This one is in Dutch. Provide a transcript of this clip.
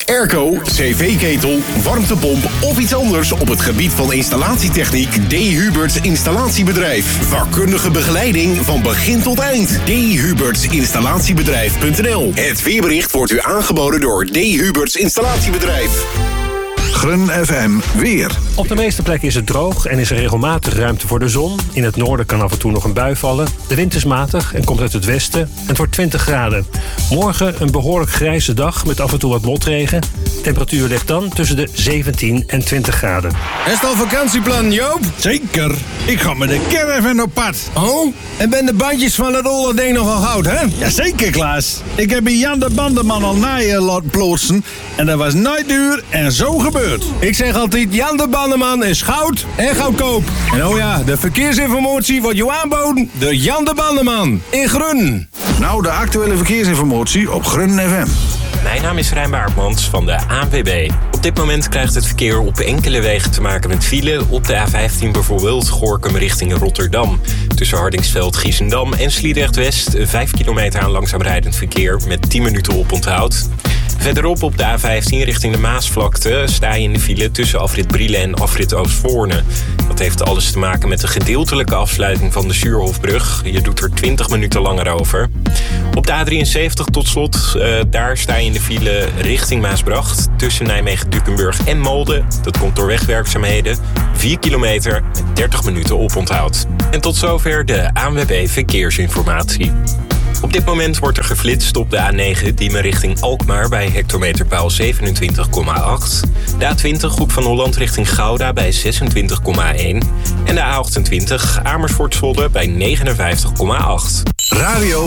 Airco, cv-ketel, warmtepomp of iets anders op het gebied van installatietechniek? D. Huberts Installatiebedrijf. Vakkundige begeleiding van begin tot eind. D. Huberts Installatiebedrijf.nl. Het weerbericht wordt u aangeboden door D. Huberts Installatiebedrijf. Grun FM weer. Op de meeste plekken is het droog en is er regelmatig ruimte voor de zon. In het noorden kan af en toe nog een bui vallen. De wind is matig en komt uit het westen. En het wordt 20 graden. Morgen een behoorlijk grijze dag met af en toe wat motregen. Temperatuur ligt dan tussen de 17 en 20 graden. Is het al vakantieplan, Joop? Zeker. Ik ga met de caravan op pad. Oh? En ben de bandjes van het olle ding nogal goud, hè? Jazeker, Klaas. Ik heb bij Jan de Bandenman al naaien laten ploetsen. En dat was nooit duur en zo gebeurd. Ik zeg altijd, Jan de Bandenman is goud en goedkoop. En oh ja, de verkeersinformatie wordt je aanboden door Jan de Bandenman in Grun. Nou, de actuele verkeersinformatie op Grun FM. Mijn naam is Rijn Baartmans van de ANWB. Op dit moment krijgt het verkeer op enkele wegen te maken met file. Op de A15 bijvoorbeeld, Gorinchem richting Rotterdam. Tussen Hardingsveld, Giessendam en Sliedrecht-West 5 kilometer aan langzaam rijdend verkeer met 10 minuten oponthoud. Verderop op de A15 richting de Maasvlakte sta je in de file tussen afrit Brielen en afrit Oostvoorne. Dat heeft alles te maken met de gedeeltelijke afsluiting van de Suurhofbrug. Je doet er 20 minuten langer over. Op de A73 tot slot, daar sta je in de file richting Maasbracht. Tussen Nijmegen-Dukenburg en Molde. Dat komt door wegwerkzaamheden. 4 kilometer en 30 minuten oponthoud. En tot zover de ANWB Verkeersinformatie. Op dit moment wordt er geflitst op de A9 Diemen richting Alkmaar bij hectometerpaal 27,8. De A20 Hoek van Holland richting Gouda bij 26,1. En de A28 Amersfoort Zwolle bij 59,8. Radio